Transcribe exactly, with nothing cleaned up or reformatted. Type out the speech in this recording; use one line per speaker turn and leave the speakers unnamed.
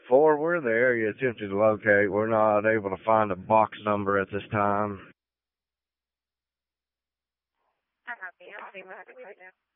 four, we're the area attempted to locate. We're not able to find a box number at this time.
I copy. I'll see what I can do right now.